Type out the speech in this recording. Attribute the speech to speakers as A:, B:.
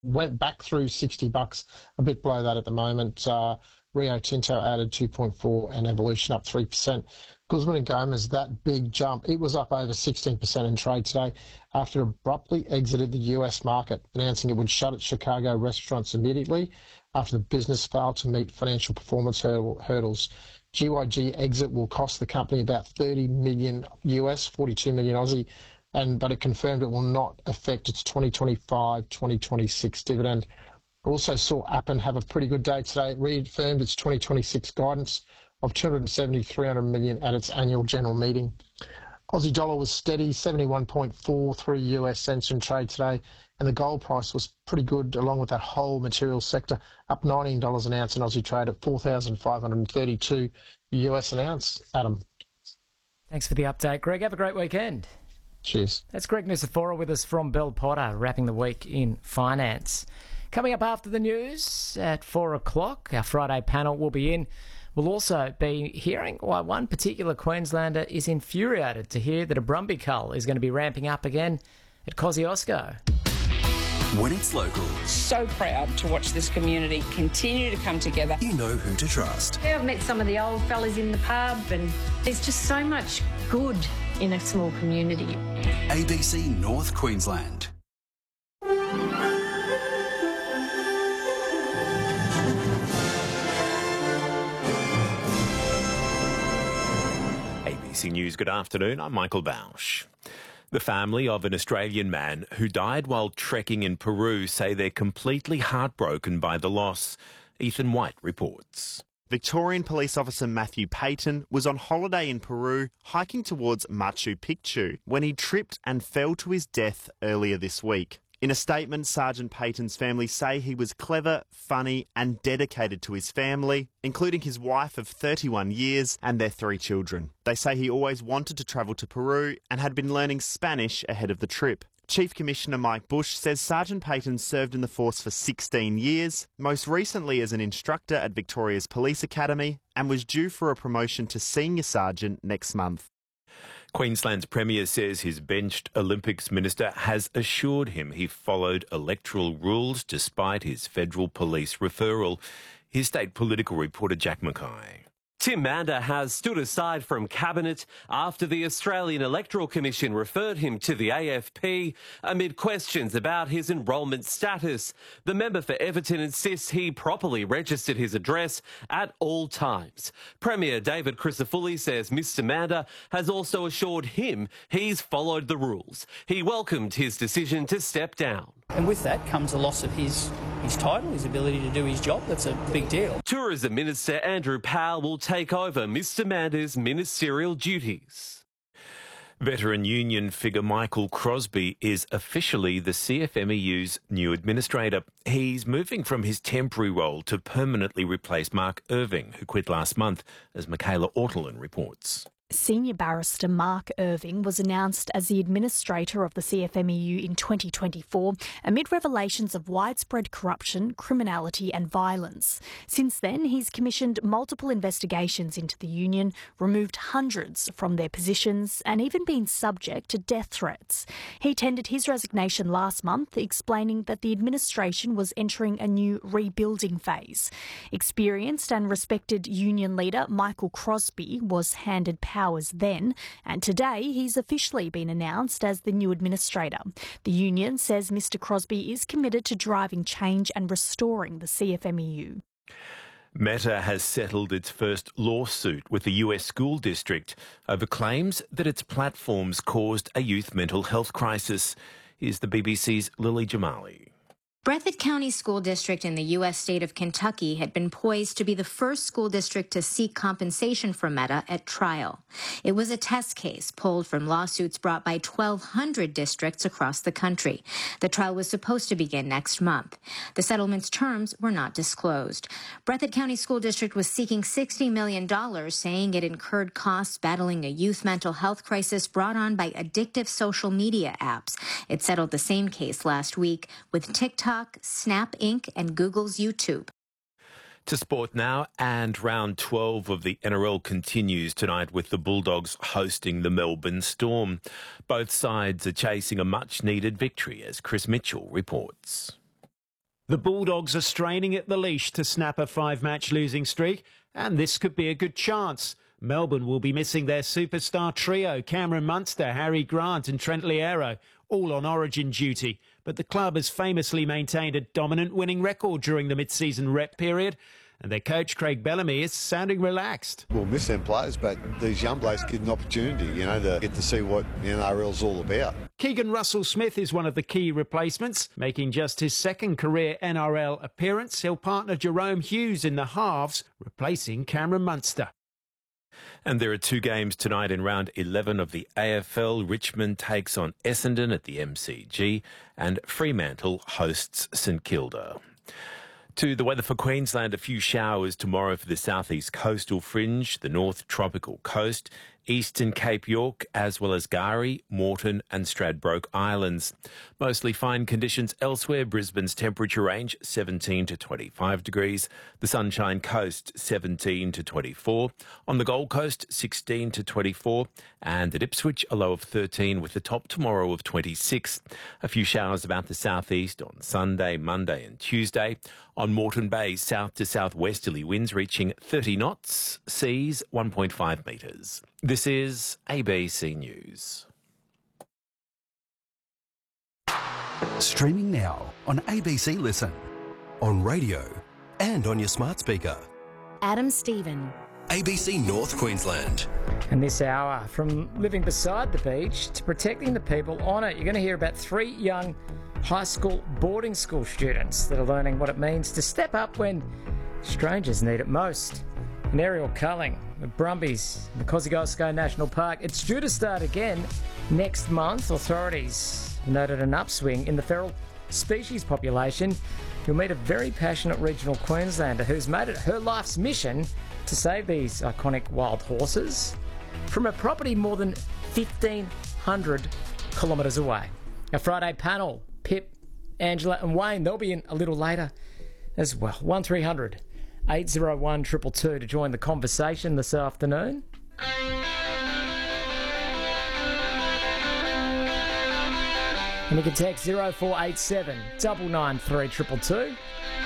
A: went back through $60, a bit below that at the moment. Rio Tinto added 2.4 and Evolution up 3%. Guzman and Gomez, that big jump, it was up over 16% in trade today after it abruptly exited the US market, announcing it would shut its Chicago restaurants immediately after the business failed to meet financial performance hurdles. GYG exit will cost the company about 30 million US, 42 million Aussie, but it confirmed it will not affect its 2025-2026 dividend. Also saw Appen have a pretty good day today. It reaffirmed its 2026 guidance of 270-300 million at its annual general meeting. Aussie dollar was steady, 71.43 US cents in trade today, and the gold price was pretty good along with that whole materials sector, up $19 an ounce in Aussie trade at 4,532 US an ounce. Adam.
B: Thanks for the update, Greg. Have a great weekend.
A: Cheers.
B: That's Greg Nucifora with us from Bell Potter, wrapping the week in finance. Coming up after the news at 4 o'clock, our Friday panel will be in. We'll also be hearing why one particular Queenslander is infuriated to hear that a Brumby cull is going to be ramping up again at Kosciuszko.
C: When it's local,
D: so proud to watch this community continue to come together.
C: You know who to trust.
E: Yeah, I've met some of the old fellas in the pub, and there's just so much good in a small community.
C: ABC North Queensland.
F: ABC News, good afternoon. I'm Michael Bausch. The family of an Australian man who died while trekking in Peru say they're completely heartbroken by the loss. Ethan White reports.
G: Victorian police officer Matthew Payton was on holiday in Peru, hiking towards Machu Picchu, when he tripped and fell to his death earlier this week. In a statement, Sergeant Payton's family say he was clever, funny and dedicated to his family, including his wife of 31 years and their 3 children. They say he always wanted to travel to Peru and had been learning Spanish ahead of the trip. Chief Commissioner Mike Bush says Sergeant Payton served in the force for 16 years, most recently as an instructor at Victoria's Police Academy, and was due for a promotion to Senior Sergeant next month.
F: Queensland's Premier says his benched Olympics minister has assured him he followed electoral rules despite his federal police referral. Here's state political reporter Jack Mackay.
H: Tim Mander has stood aside from Cabinet after the Australian Electoral Commission referred him to the AFP amid questions about his enrolment status. The member for Everton insists he properly registered his address at all times. Premier David Crisafulli says Mr Mander has also assured him he's followed the rules. He welcomed his decision to step down.
I: And with that comes a loss of his title, his ability to do his job. That's a big deal.
H: Tourism Minister Andrew Powell will take over Mr Mander's ministerial duties.
F: Veteran union figure Michael Crosby is officially the CFMEU's new administrator. He's moving from his temporary role to permanently replace Mark Irving, who quit last month, as Michaela Ortolin reports.
J: Senior Barrister Mark Irving was announced as the administrator of the CFMEU in 2024 amid revelations of widespread corruption, criminality and violence. Since then, he's commissioned multiple investigations into the union, removed hundreds from their positions and even been subject to death threats. He tendered his resignation last month, explaining that the administration was entering a new rebuilding phase. Experienced and respected union leader Michael Crosby was handed powers then, and today he's officially been announced as the new administrator. The union says Mr Crosby is committed to driving change and restoring the CFMEU.
F: Meta has settled its first lawsuit with the US school district over claims that its platforms caused a youth mental health crisis. Here's the BBC's Lily Jamali.
K: Breathitt County School District in the U.S. state of Kentucky had been poised to be the first school district to seek compensation from Meta at trial. It was a test case pulled from lawsuits brought by 1,200 districts across the country. The trial was supposed to begin next month. The settlement's terms were not disclosed. Breathitt County School District was seeking $60 million, saying it incurred costs battling a youth mental health crisis brought on by addictive social media apps. It settled the same case last week with TikTok, Snap Inc. and Google's YouTube.
F: To sport now, and round 12 of the NRL continues tonight with the Bulldogs hosting the Melbourne Storm. Both sides are chasing a much-needed victory, as Chris Mitchell reports.
L: The Bulldogs are straining at the leash to snap a 5-match losing streak, and this could be a good chance. Melbourne will be missing their superstar trio, Cameron Munster, Harry Grant and Trent Loiero, all on Origin duty. But the club has famously maintained a dominant winning record during the mid-season rep period, and their coach Craig Bellamy is sounding relaxed.
M: We'll miss them players, but these young blokes get an opportunity, to get to see what NRL's all about.
L: Keegan Russell-Smith is one of the key replacements. Making just his second career NRL appearance, he'll partner Jerome Hughes in the halves, replacing Cameron Munster.
F: And there are 2 games tonight in round 11 of the AFL. Richmond takes on Essendon at the MCG and Fremantle hosts St Kilda. To the weather for Queensland, a few showers tomorrow for the southeast coastal fringe, the north tropical coast, eastern Cape York, as well as Gari, Moreton and Stradbroke Islands. Mostly fine conditions elsewhere. Brisbane's temperature range 17 to 25 degrees. The Sunshine Coast 17 to 24. On the Gold Coast 16 to 24. And at Ipswich a low of 13 with the top tomorrow of 26. A few showers about the southeast on Sunday, Monday and Tuesday. On Moreton Bay, south to southwesterly winds reaching 30 knots, seas 1.5 metres. This is ABC News.
C: Streaming now on ABC Listen, on radio and on your smart speaker.
N: Adam Stephen.
C: ABC North Queensland.
B: And this hour, from living beside the beach to protecting the people on it, you're going to hear about 3 young high school boarding school students that are learning what it means to step up when strangers need it most. And Ariel Culling of Brumbies, the Kosciuszko National Park. It's due to start again next month. Authorities noted an upswing in the feral species population. You'll meet a very passionate regional Queenslander who's made it her life's mission to save these iconic wild horses from a property more than 1,500 kilometres away. Our Friday panel, Pip, Angela and Wayne, they'll be in a little later as well. 1300 801 222 to join the conversation this afternoon. And you can text 0487 993 222.